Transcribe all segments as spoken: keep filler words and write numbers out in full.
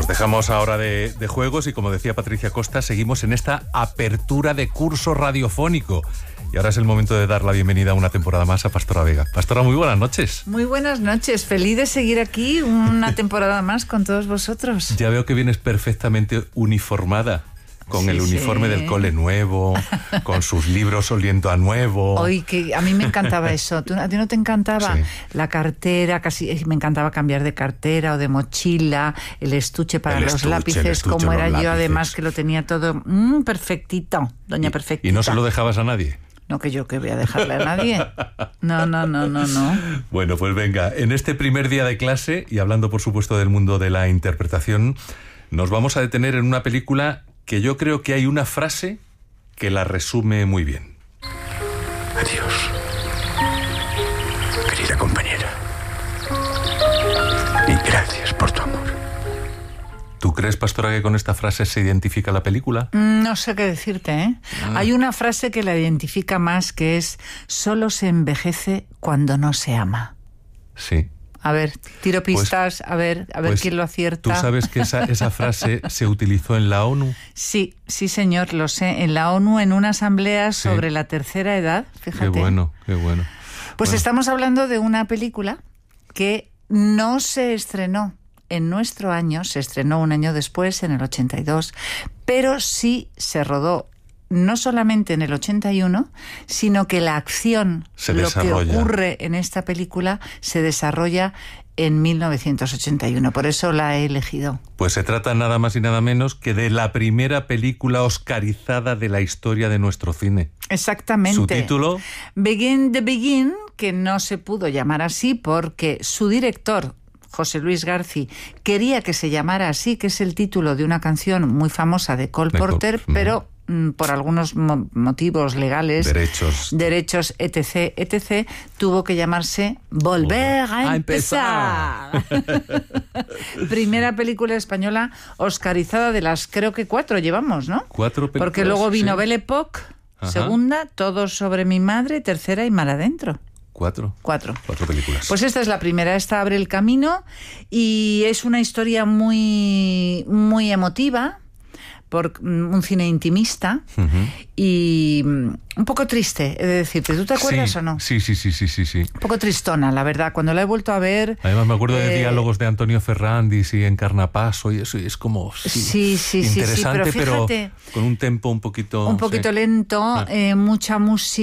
Nos dejamos ahora de, de juegos y, como decía Patricia Costa, seguimos en esta apertura de curso radiofónico. Y ahora es el momento de dar la bienvenida a una temporada más a Pastora Vega. Pastora, muy buenas noches. Muy buenas noches. Feliz de seguir aquí una temporada más con todos vosotros. Ya veo que vienes perfectamente uniformada. Con sí, el uniforme sí. del cole nuevo, con sus libros oliendo a nuevo. Oye, que a mí me encantaba eso. ¿Tú, ¿A ti no te encantaba? Sí. La cartera, casi me encantaba cambiar de cartera o de mochila, el estuche para el los estuche, lápices, estuche, como era yo, lápices. Además que lo tenía todo mmm, perfectito, doña y, perfectita. ¿Y no se lo dejabas a nadie? No, que yo que voy a dejarle a nadie. No, no, no, no, no. Bueno, pues venga, en este primer día de clase, y hablando por supuesto del mundo de la interpretación, nos vamos a detener en una película que yo creo que hay una frase que la resume muy bien. Adiós, querida compañera. Y gracias por tu amor. ¿Tú crees, Pastora, que con esta frase se identifica la película? No sé qué decirte, ¿eh? Ah. Hay una frase que la identifica más, que es: solo se envejece cuando no se ama. Sí. A ver, tiro pistas, pues, a ver, a ver pues, quién lo acierta. ¿Tú sabes que esa, esa frase se utilizó en la ONU? Sí, sí señor, lo sé. En la ONU, en una asamblea sí. sobre la tercera edad, fíjate. Qué bueno, qué bueno. Pues bueno. Estamos hablando de una película que no se estrenó en nuestro año, se estrenó un año después, en el ochenta y dos, pero sí se rodó no solamente en el ochenta y uno, sino que la acción, se lo desarrolla. que ocurre en esta película, se desarrolla en mil novecientos ochenta y uno. Por eso la he elegido. Pues se trata nada más y nada menos que de la primera película oscarizada de la historia de nuestro cine. Exactamente. ¿Su título? Begin the Begin, que no se pudo llamar así porque su director, José Luis García, quería que se llamara así, que es el título de una canción muy famosa de Cole Porter, Col- pero mm, por algunos mo- motivos legales, derechos, derechos, etc, etc, tuvo que llamarse Volver a, a empezar. empezar. Primera película española oscarizada de las, creo que cuatro llevamos, ¿no? Cuatro películas. Porque luego vino sí. Belle Époque, segunda, Todo sobre mi madre, tercera y Mar adentro. Cuatro. Cuatro. Cuatro películas. Pues esta es la primera, esta abre el camino y es una historia muy, muy emotiva, por un cine intimista uh-huh. y un poco triste, he de decirte. ¿Tú te acuerdas sí, o no? Sí, sí, sí, sí, sí, sí. Un poco tristona, la verdad. Cuando la he vuelto a ver... Además me acuerdo eh, de diálogos de Antonio Ferrandis y Encarnapaso y eso, y es como... Sí, sí, sí, interesante, sí, sí, pero, fíjate, pero con un tempo un poquito... Un poquito sí. lento, ah. eh, mucha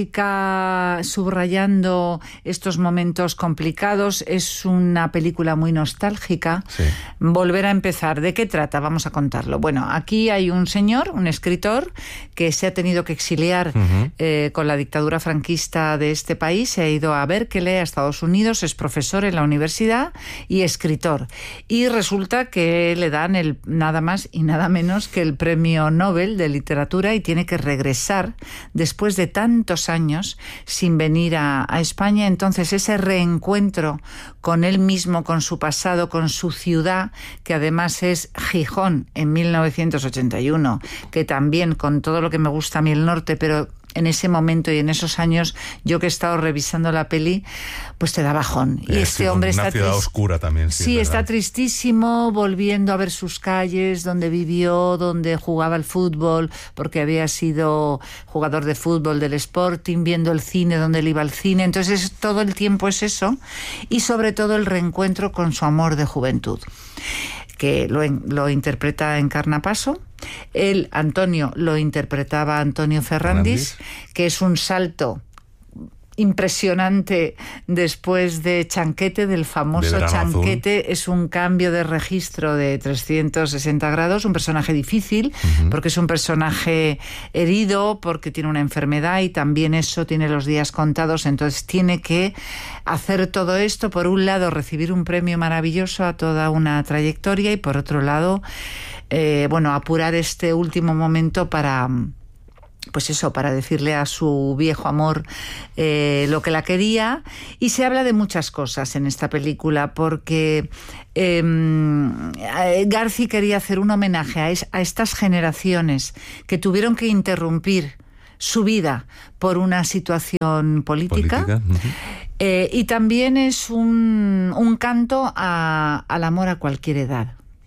música subrayando estos momentos complicados. Es una película muy nostálgica. Sí. Volver a empezar. ¿De qué trata? Vamos a contarlo. Bueno, aquí hay un señor, un escritor, que se ha tenido que exiliar uh-huh. eh, con la dictadura franquista de este país. Se ha ido a Berkeley, a Estados Unidos, es profesor en la universidad y escritor. Y resulta que le dan el nada más y nada menos que el premio Nobel de literatura y tiene que regresar después de tantos años sin venir a, a España. Entonces ese reencuentro con él mismo, con su pasado, con su ciudad, que además es Gijón en mil novecientos ochenta y uno, que también, con todo lo que me gusta a mí el norte, pero en ese momento y en esos años, yo que he estado revisando la peli, pues te da bajón. Y es este hombre una está ciudad trist... oscura también. Sí, sí está tristísimo, volviendo a ver sus calles, donde vivió, donde jugaba el fútbol, porque había sido jugador de fútbol del Sporting, viendo el cine, donde él iba al cine. Entonces todo el tiempo es eso, y sobre todo el reencuentro con su amor de juventud, que lo, lo interpreta Encarnapaso. Él, Antonio, lo interpretaba Antonio Ferrandis, Ferrandis, que es un salto impresionante después de Chanquete, del famoso de Chanquete. Azul. Es un cambio de registro de trescientos sesenta grados, un personaje difícil, uh-huh. porque es un personaje herido, porque tiene una enfermedad y también eso tiene los días contados, entonces tiene que hacer todo esto, por un lado recibir un premio maravilloso a toda una trayectoria y por otro lado eh, bueno, apurar este último momento para... pues eso, para decirle a su viejo amor eh, lo que la quería. Y se habla de muchas cosas en esta película, porque eh, García quería hacer un homenaje a, es, a estas generaciones que tuvieron que interrumpir su vida por una situación política. Política. Uh-huh. eh, y también es un, un canto a, al amor a cualquier edad.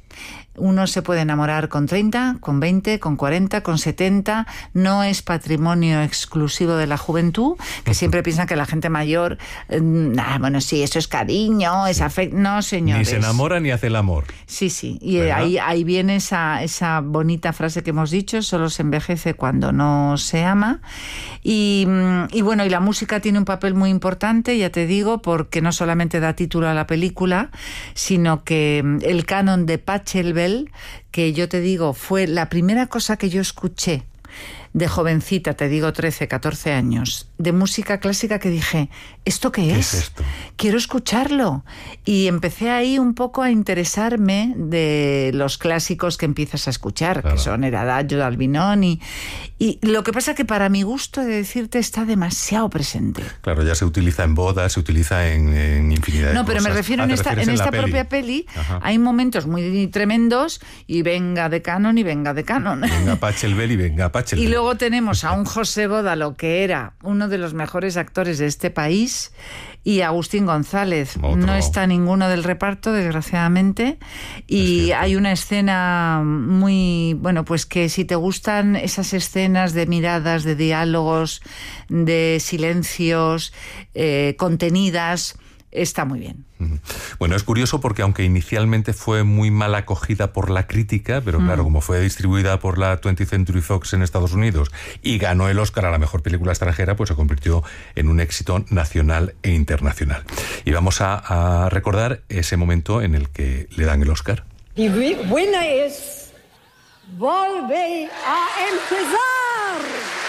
Uno se puede enamorar con treinta, con veinte, con cuarenta, con setenta. No es patrimonio exclusivo de la juventud, que siempre piensan que la gente mayor, eh, ah, bueno, sí, eso es cariño, es afecto. No, señores. Ni se enamora ni hace el amor. Sí, sí. Y eh, ahí, ahí viene esa, esa bonita frase que hemos dicho, solo se envejece cuando no se ama. Y, y bueno, y la música tiene un papel muy importante, ya te digo, porque no solamente da título a la película, sino que el canon de Pachelbel, que yo te digo, fue la primera cosa que yo escuché de jovencita, te digo trece, catorce años, de música clásica, que dije, ¿esto qué es? ¿Qué es esto? Quiero escucharlo. Y empecé ahí un poco a interesarme de los clásicos que empiezas a escuchar, claro, que son el Adagio, Albinoni. Y lo que pasa que para mi gusto, de decirte, está demasiado presente. Claro, ya se utiliza en bodas, se utiliza en, en infinidad de No, pero cosas. me refiero ah, en esta, en en esta peli. propia peli. Ajá. Hay momentos muy tremendos y venga de canon y venga de canon. Venga Pachelbel y venga Pachelbel. Y luego tenemos a un José Gódalo, que era uno de los mejores actores de este país, y Agustín González. Otro. No está ninguno del reparto, desgraciadamente. Y hay una escena muy, bueno, pues que si te gustan esas escenas de miradas, de diálogos, de silencios, eh, contenidas, está muy bien. Bueno, es curioso porque aunque inicialmente fue muy mal acogida por la crítica, pero claro, mm. como fue distribuida por la twentieth Century Fox en Estados Unidos y ganó el Oscar a la mejor película extranjera, pues se convirtió en un éxito nacional e internacional. Y vamos a, a recordar ese momento en el que le dan el Oscar. Y buena es volver a empezar.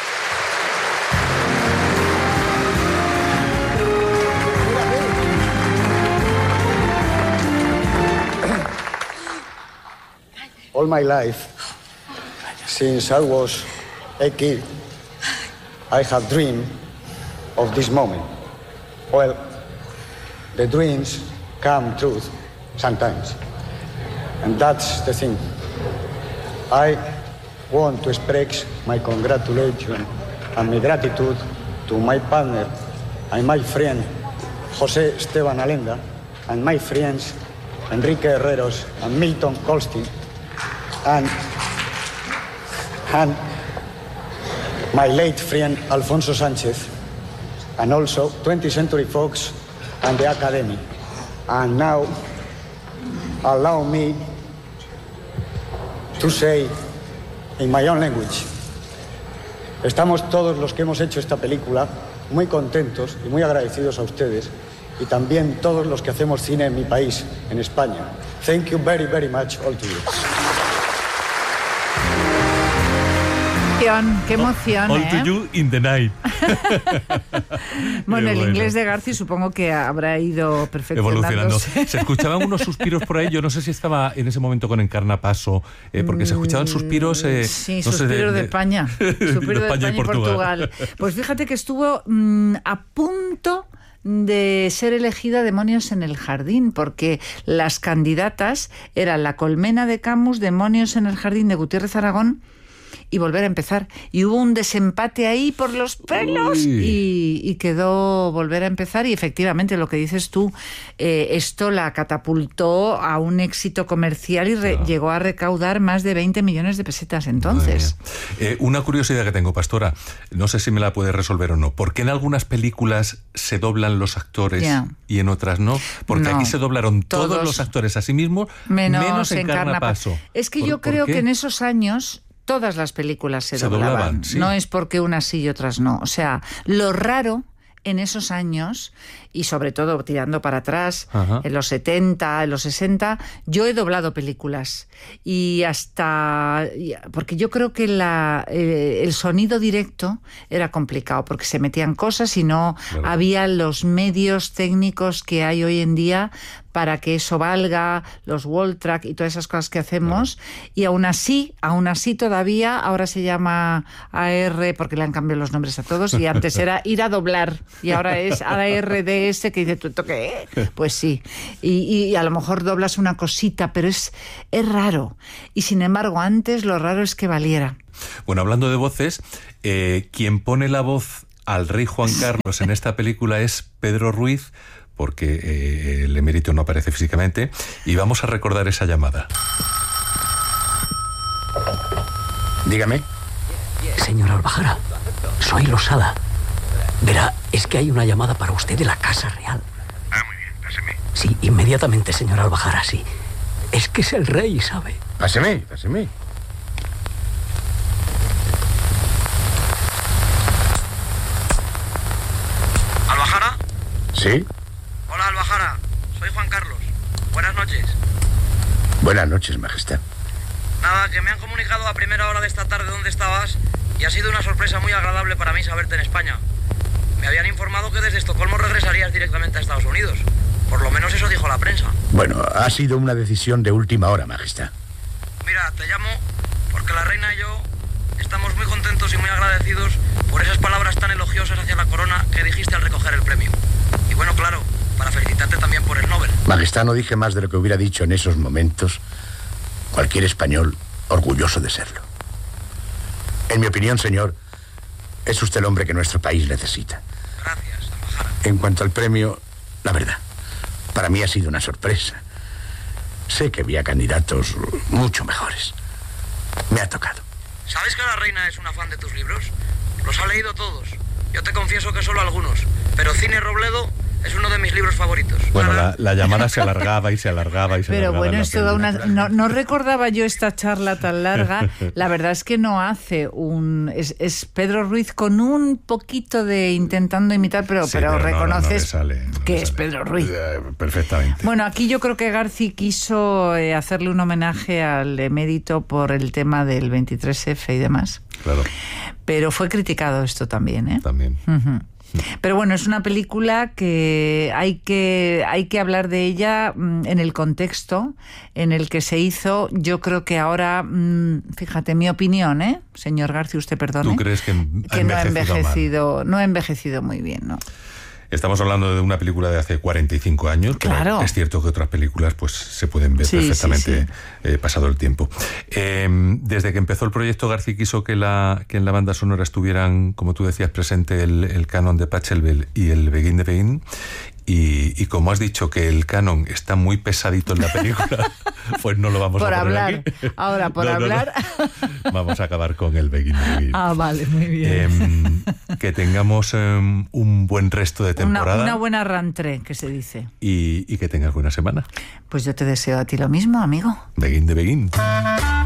All my life, since I was a kid, I have dreamed of this moment. Well, the dreams come true sometimes, and that's the thing. I want to express my congratulations and my gratitude to my partner and my friend José Esteban Alenda, and my friends Enrique Herreros and Milton Colstin, and, and my late friend Alfonso Sánchez, and also twentieth Century Fox and the Academy. And now, allow me to say in my own language, estamos todos los que hemos hecho esta película muy contentos y muy agradecidos a ustedes, y también todos los que hacemos cine en mi país, en España. Thank you very, very much all to you. Qué emoción, All ¿eh? to you in the night. Bueno, el bueno. inglés de Garci supongo que habrá ido perfeccionándose. Evolucionando. Se escuchaban unos suspiros por ahí. Yo no sé si estaba en ese momento con Encarna Paso, eh, porque se escuchaban suspiros. Eh, sí, no suspiros sé, de, de, de España. Suspiros de, de España y Portugal. Portugal. Pues fíjate que estuvo mmm, a punto de ser elegida Demonios en el Jardín, porque las candidatas eran La Colmena de Camus, Demonios en el Jardín de Gutiérrez Aragón y Volver a empezar. Y hubo un desempate ahí por los pelos y, y quedó Volver a empezar. Y efectivamente, lo que dices tú, eh, esto la catapultó a un éxito comercial y re- no. llegó a recaudar más de veinte millones de pesetas entonces. Eh, una curiosidad que tengo, Pastora, no sé si me la puedes resolver o no. ¿Por qué en algunas películas se doblan los actores yeah. y en otras no? Porque no, aquí se doblaron todos, todos los actores a sí mismos, menos, menos Encarna Paso. Es que yo creo que en esos años todas las películas se, se doblaban, doblaban sí. No es porque unas sí y otras no. O sea, lo raro en esos años, y sobre todo tirando para atrás, ajá, en los setenta, en los sesenta, yo he doblado películas. Y hasta... Porque yo creo que la, eh, el sonido directo era complicado, porque se metían cosas y no claro. había los medios técnicos que hay hoy en día para que eso valga, los wall track y todas esas cosas que hacemos. Claro. Y aún así, aún así todavía, ahora se llama A R, porque le han cambiado los nombres a todos, y antes era ir a doblar, y ahora es A R D S, que dice, ¿tú qué? Pues sí. Y, y a lo mejor doblas una cosita, pero es, es raro. Y sin embargo, antes lo raro es que valiera. Bueno, hablando de voces, eh, quien pone la voz al rey Juan Carlos en esta película es Pedro Ruiz, porque eh, el emérito no aparece físicamente, y vamos a recordar esa llamada. Dígame. Señor Albajara, soy Losada. Verá, es que hay una llamada para usted de la Casa Real. Ah, muy bien, páseme. Sí, inmediatamente, señor Albajara, sí. Es que es el rey, ¿sabe? Páseme, páseme. ¿Albajara? ¿Sí? Hola, Albajara. Soy Juan Carlos. Buenas noches. Buenas noches, Majestad. Nada, que me han comunicado a primera hora de esta tarde dónde estabas y ha sido una sorpresa muy agradable para mí saberte en España. Me habían informado que desde Estocolmo regresarías directamente a Estados Unidos. Por lo menos eso dijo la prensa. Bueno, ha sido una decisión de última hora, Majestad. Mira, te llamo porque la reina y yo estamos muy contentos y muy agradecidos por esas palabras tan elogiosas hacia la corona que dijiste al recoger el premio. Y bueno, claro, para felicitarte también por el Nobel. Majestad, no dije más de lo que hubiera dicho en esos momentos cualquier español orgulloso de serlo. En mi opinión, señor, es usted el hombre que nuestro país necesita. Gracias, Albajara. En cuanto al premio, la verdad, para mí ha sido una sorpresa. Sé que había candidatos mucho mejores. Me ha tocado. ¿Sabes que la reina es una fan de tus libros? Los ha leído todos. Yo te confieso que solo algunos. Pero Cine Robledo es uno de mis libros favoritos. Bueno, la, la llamada se alargaba y se alargaba y se Pero alargaba. bueno, en es la toda peli. una... No, no recordaba yo esta charla tan larga. La verdad es que no hace un... Es, es Pedro Ruiz con un poquito de intentando imitar, pero, Sí, pero, pero no, no, no le reconoces sale, no que le es sale. Pedro Ruiz. Eh, Perfectamente. Bueno, aquí yo creo que Garci quiso eh, hacerle un homenaje al emérito por el tema del veintitrés efe y demás. Claro, Pero fue criticado esto también, ¿eh? también. Ujú. Pero bueno, es una película que hay que hay que hablar de ella mm, en el contexto en el que se hizo. Yo creo que ahora, mm, fíjate, mi opinión, ¿eh? Señor García, usted perdone. ¿Tú crees que ha que no ha envejecido mal? envejecido, no ha envejecido muy bien, ¿no? Estamos hablando de una película de hace cuarenta y cinco años, pero Claro. es cierto que otras películas pues se pueden ver Sí, perfectamente sí, eh, pasado el tiempo. Eh, desde que empezó el proyecto, García quiso que, la, que en la banda sonora estuvieran, como tú decías, presente el, el canon de Pachelbel y el Begin de Begin. Y, y como has dicho que el canon está muy pesadito en la película, pues no lo vamos Por a poner hablar. aquí. Ahora, por No, no, no. hablar. Vamos a acabar con el Begin de Begin. Ah, vale, muy bien. Eh, que tengamos eh, un buen resto de temporada. Una, una buena rentrée, que se dice. Y, y que tengas buena semana. Pues yo te deseo a ti lo mismo, amigo. Begin de Begin.